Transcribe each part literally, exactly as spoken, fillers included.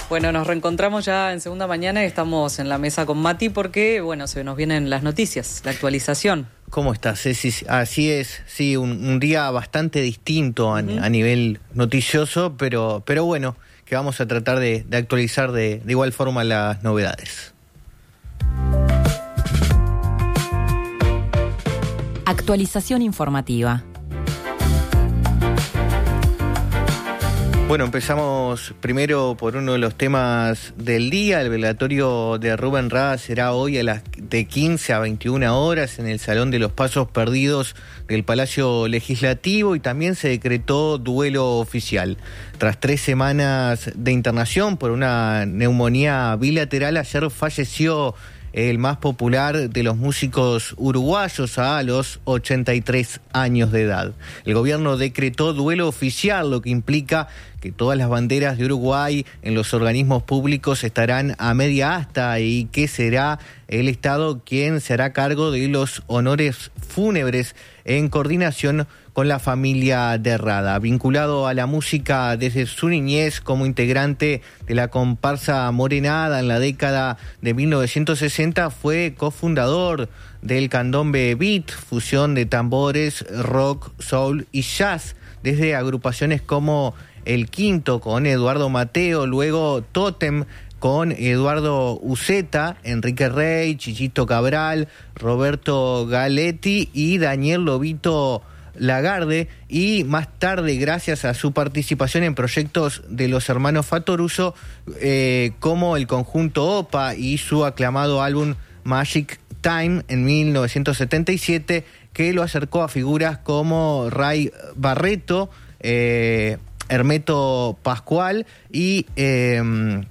Bueno, nos reencontramos ya en Segunda Mañana y estamos en la mesa con Mati porque, bueno, se nos vienen las noticias, la actualización. ¿Cómo estás, Ceci? Así es, sí, un, un día bastante distinto a, uh-huh. a nivel noticioso, pero, pero bueno, que vamos a tratar de, de actualizar de, de igual forma las novedades. Actualización informativa. Bueno, empezamos primero por uno de los temas del día. El velatorio de Rubén Rada será hoy a las de quince a veintiuna horas en el Salón de los Pasos Perdidos del Palacio Legislativo, y también se decretó duelo oficial. Tras tres semanas de internación por una neumonía bilateral, ayer falleció el más popular de los músicos uruguayos a los ochenta y tres años de edad. El gobierno decretó duelo oficial, lo que implica que todas las banderas de Uruguay en los organismos públicos estarán a media asta y que será el Estado quien se hará cargo de los honores fúnebres en coordinación con la familia de Rada. Vinculado a la música desde su niñez como integrante de la comparsa Morenada en la década de mil novecientos sesenta, fue cofundador del Candombe Beat, fusión de tambores, rock, soul y jazz, desde agrupaciones como El Quinto con Eduardo Mateo, luego Tótem con Eduardo Uceta, Enrique Rey, Chichito Cabral, Roberto Galetti y Daniel Lobito Lagarde, y más tarde, gracias a su participación en proyectos de los hermanos Fatoruso, eh, como el conjunto Opa y su aclamado álbum Magic Time en mil novecientos setenta y siete, que lo acercó a figuras como Ray Barreto, eh, Hermeto Pascual y eh,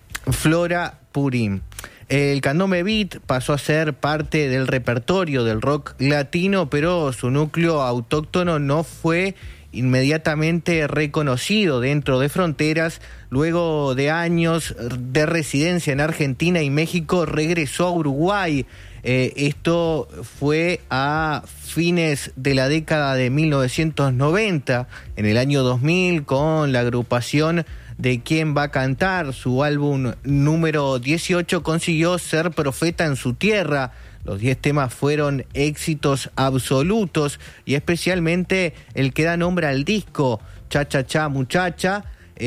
Flora Purim. El Candombe Beat pasó a ser parte del repertorio del rock latino, pero su núcleo autóctono no fue inmediatamente reconocido dentro de fronteras. Luego de años de residencia en Argentina y México, regresó a Uruguay. Eh, esto fue a fines de la década de mil novecientos noventa. En el año dos mil, con la agrupación de Quién va a cantar, su álbum número dieciocho, consiguió ser profeta en su tierra. Los diez temas fueron éxitos absolutos, y especialmente el que da nombre al disco, Cha Cha Cha Muchacha,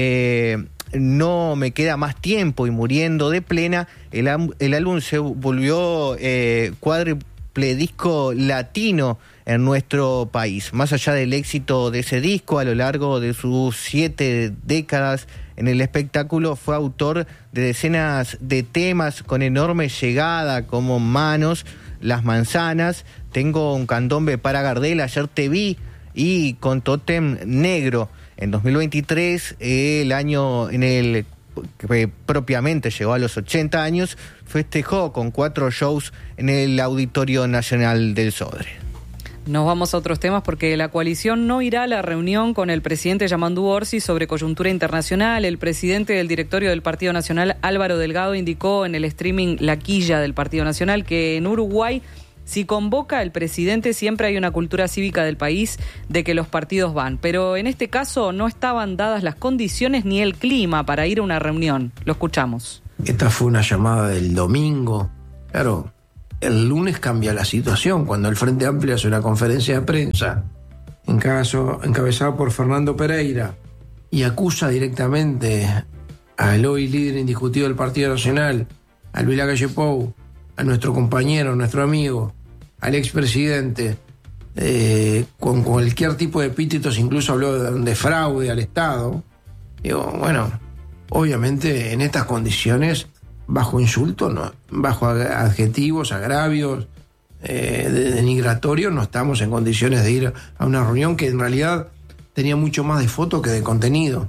eh, No me queda más tiempo y Muriendo de plena. El, el álbum se volvió eh, cuádruple disco latino en nuestro país. Más allá del éxito de ese disco, a lo largo de sus siete décadas en el espectáculo, fue autor de decenas de temas con enorme llegada, como Manos, Las Manzanas, Tengo un candombe para Gardel, Ayer te vi, y con Tótem Negro. En dos mil veintitrés, el año en el que propiamente llegó a los ochenta años, festejó con cuatro shows en el Auditorio Nacional del Sodre. Nos vamos a otros temas porque la coalición no irá a la reunión con el presidente Yamandú Orsi sobre coyuntura internacional. El presidente del directorio del Partido Nacional, Álvaro Delgado, indicó en el streaming La Quilla del Partido Nacional que en Uruguay, si convoca el presidente, siempre hay una cultura cívica del país de que los partidos van. Pero en este caso no estaban dadas las condiciones ni el clima para ir a una reunión. Lo escuchamos. Esta fue una llamada del domingo. Claro, el lunes cambia la situación cuando el Frente Amplio hace una conferencia de prensa, en caso, encabezada por Fernando Pereira, y acusa directamente al hoy líder indiscutido del Partido Nacional, a Luis Lacalle Pou, a nuestro compañero, nuestro amigo, al expresidente, eh, con cualquier tipo de epítetos, incluso habló de, de fraude al Estado. Digo, bueno, obviamente en estas condiciones, bajo insulto, no, bajo adjetivos, agravios, eh, denigratorios, no estamos en condiciones de ir a una reunión que en realidad tenía mucho más de foto que de contenido.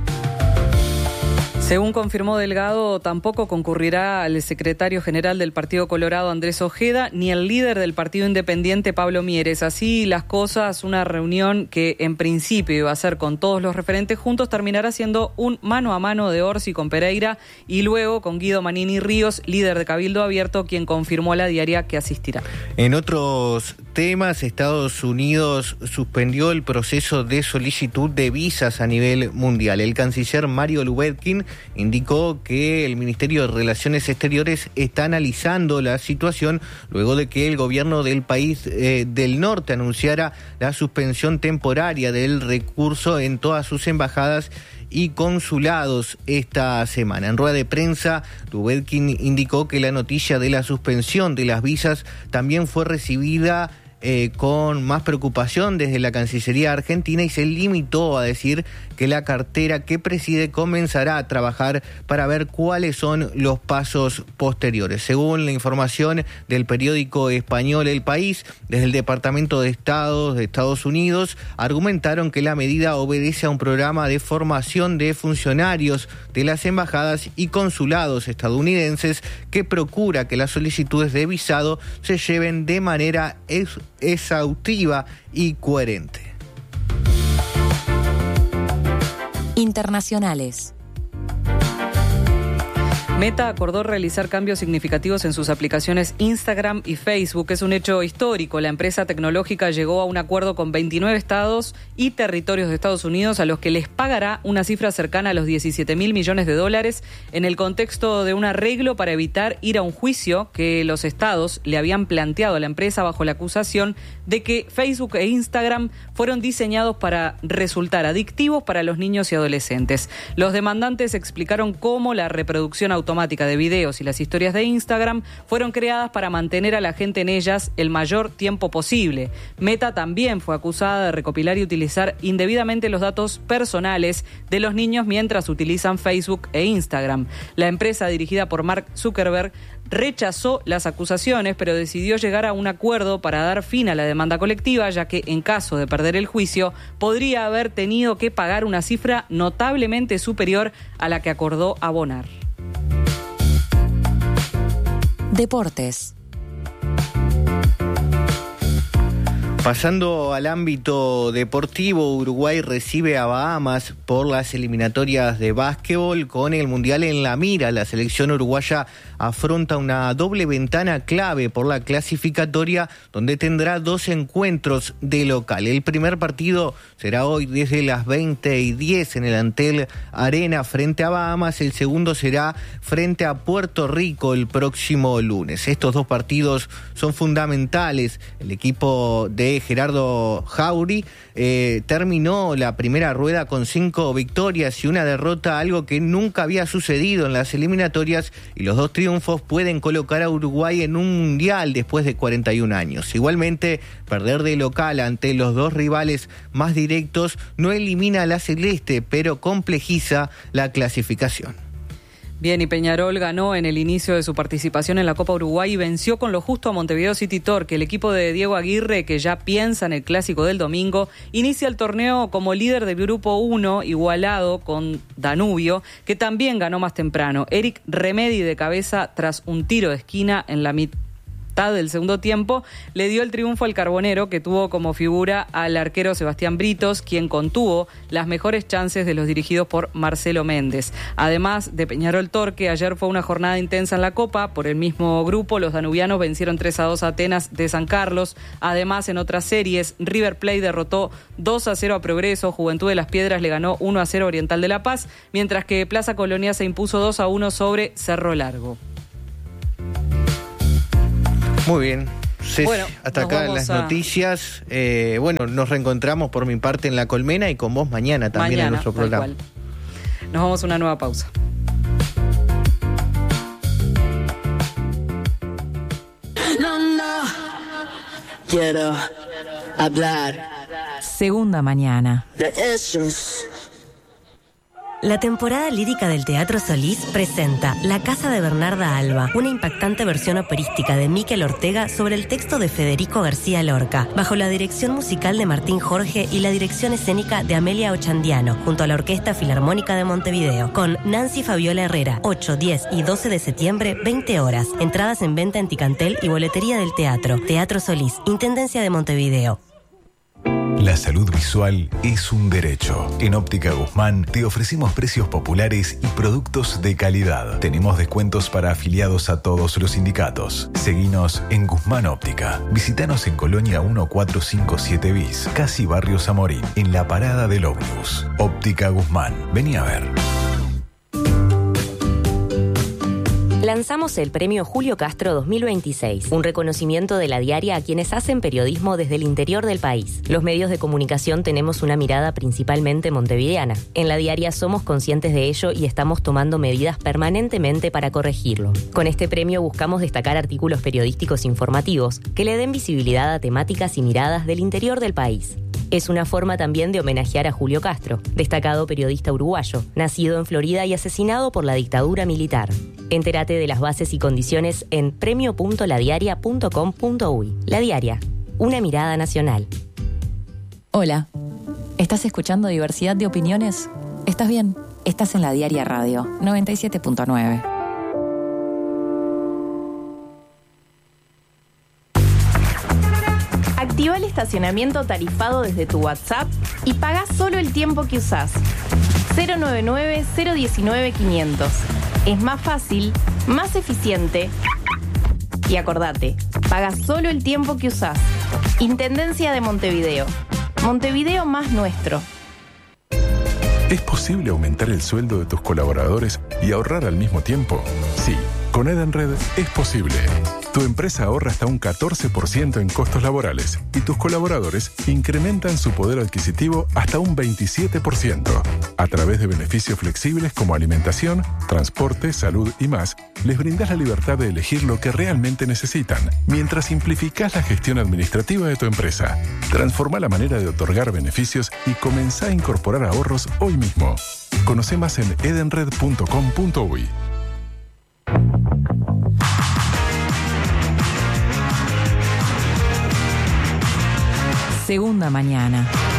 Según confirmó Delgado, tampoco concurrirá el secretario general del Partido Colorado, Andrés Ojeda, ni el líder del Partido Independiente, Pablo Mieres. Así las cosas, una reunión que en principio iba a ser con todos los referentes juntos, terminará siendo un mano a mano de Orsi con Pereira y luego con Guido Manini Ríos, líder de Cabildo Abierto, quien confirmó a la diaria que asistirá. En otros temas, Estados Unidos suspendió el proceso de solicitud de visas a nivel mundial. El canciller Mario Lubetkin indicó que el Ministerio de Relaciones Exteriores está analizando la situación luego de que el gobierno del país eh, del norte anunciara la suspensión temporaria del recurso en todas sus embajadas y consulados esta semana. En rueda de prensa, Lubetkin indicó que la noticia de la suspensión de las visas también fue recibida Eh, con más preocupación desde la Cancillería Argentina y se limitó a decir que la cartera que preside comenzará a trabajar para ver cuáles son los pasos posteriores. Según la información del periódico español El País, desde el Departamento de Estado de Estados Unidos argumentaron que la medida obedece a un programa de formación de funcionarios de las embajadas y consulados estadounidenses que procura que las solicitudes de visado se lleven de manera ex- exhaustiva y coherente. Internacionales. Meta acordó realizar cambios significativos en sus aplicaciones Instagram y Facebook. Es un hecho histórico. La empresa tecnológica llegó a un acuerdo con veintinueve estados y territorios de Estados Unidos a los que les pagará una cifra cercana a los diecisiete mil millones de dólares en el contexto de un arreglo para evitar ir a un juicio que los estados le habían planteado a la empresa bajo la acusación de que Facebook e Instagram fueron diseñados para resultar adictivos para los niños y adolescentes. Los demandantes explicaron cómo la reproducción automática automática de videos y las historias de Instagram fueron creadas para mantener a la gente en ellas el mayor tiempo posible. Meta también fue acusada de recopilar y utilizar indebidamente los datos personales de los niños mientras utilizan Facebook e Instagram. La empresa dirigida por Mark Zuckerberg rechazó las acusaciones, pero decidió llegar a un acuerdo para dar fin a la demanda colectiva, ya que en caso de perder el juicio, podría haber tenido que pagar una cifra notablemente superior a la que acordó abonar. Deportes. Pasando al ámbito deportivo, Uruguay recibe a Bahamas por las eliminatorias de básquetbol con el Mundial en la mira. La selección uruguaya afronta una doble ventana clave por la clasificatoria, donde tendrá dos encuentros de local. El primer partido será hoy desde las veinte y diez en el Antel Arena frente a Bahamas. El segundo será frente a Puerto Rico el próximo lunes. Estos dos partidos son fundamentales. El equipo de Gerardo Jauri eh, terminó la primera rueda con cinco victorias y una derrota, algo que nunca había sucedido en las eliminatorias, y los dos triunfos pueden colocar a Uruguay en un mundial después de cuarenta y un años. Igualmente, perder de local ante los dos rivales más directos no elimina a la celeste, pero complejiza la clasificación. Bien, y Peñarol ganó en el inicio de su participación en la Copa Uruguay y venció con lo justo a Montevideo City Torque. El equipo de Diego Aguirre, que ya piensa en el clásico del domingo, inicia el torneo como líder del grupo uno, igualado con Danubio, que también ganó más temprano. Eric Remedi, de cabeza tras un tiro de esquina en la mitad del segundo tiempo, le dio el triunfo al Carbonero, que tuvo como figura al arquero Sebastián Britos, quien contuvo las mejores chances de los dirigidos por Marcelo Méndez. Además de Peñarol Torque, ayer fue una jornada intensa en la Copa. Por el mismo grupo, los danubianos vencieron tres a dos a Atenas de San Carlos. Además, en otras series, River Plate derrotó dos a cero a Progreso, Juventud de las Piedras le ganó uno a cero a Oriental de La Paz, mientras que Plaza Colonia se impuso dos a uno sobre Cerro Largo. Muy bien, Ceci, bueno, hasta acá las a... noticias. Eh, bueno, nos reencontramos por mi parte en La Colmena y con vos mañana también mañana, en nuestro programa. Tal cual. Nos vamos a una nueva pausa. No, no, quiero hablar. Segunda mañana. De esos. La temporada lírica del Teatro Solís presenta La Casa de Bernarda Alba, una impactante versión operística de Miquel Ortega sobre el texto de Federico García Lorca, bajo la dirección musical de Martín Jorge y la dirección escénica de Amelia Ochandiano, junto a la Orquesta Filarmónica de Montevideo, con Nancy Fabiola Herrera, ocho, diez y doce de septiembre, veinte horas. Entradas en venta en Ticantel y boletería del teatro. Teatro Solís, Intendencia de Montevideo. La salud visual es un derecho. En Óptica Guzmán te ofrecemos precios populares y productos de calidad. Tenemos descuentos para afiliados a todos los sindicatos. Seguinos en Guzmán Óptica. Visítanos en Colonia mil cuatrocientos cincuenta y siete bis, casi Barrio Zamorín, en la parada del ómnibus. Óptica Guzmán. Vení a ver. Lanzamos el premio Julio Castro dos mil veintiséis, un reconocimiento de la diaria a quienes hacen periodismo desde el interior del país. Los medios de comunicación tenemos una mirada principalmente montevideana. En la diaria somos conscientes de ello y estamos tomando medidas permanentemente para corregirlo. Con este premio buscamos destacar artículos periodísticos informativos que le den visibilidad a temáticas y miradas del interior del país. Es una forma también de homenajear a Julio Castro, destacado periodista uruguayo, nacido en Florida y asesinado por la dictadura militar. Entérate de las bases y condiciones en premio punto la diaria punto com punto uy. La Diaria, una mirada nacional. Hola, ¿estás escuchando Diversidad de Opiniones? ¿Estás bien? Estás en La Diaria Radio, noventa y siete punto nueve. Activa el estacionamiento tarifado desde tu WhatsApp y paga solo el tiempo que usás. cero nueve nueve, cero uno nueve, quinientos. Es más fácil, más eficiente. Y acordate, paga solo el tiempo que usás. Intendencia de Montevideo. Montevideo más nuestro. ¿Es posible aumentar el sueldo de tus colaboradores y ahorrar al mismo tiempo? Sí, con Edenred es posible. Tu empresa ahorra hasta un catorce por ciento en costos laborales y tus colaboradores incrementan su poder adquisitivo hasta un veintisiete por ciento. A través de beneficios flexibles como alimentación, transporte, salud y más, les brindas la libertad de elegir lo que realmente necesitan, mientras simplificás la gestión administrativa de tu empresa. Transforma la manera de otorgar beneficios y comenzá a incorporar ahorros hoy mismo. Conoce más en edenred punto com punto uy. Segunda mañana.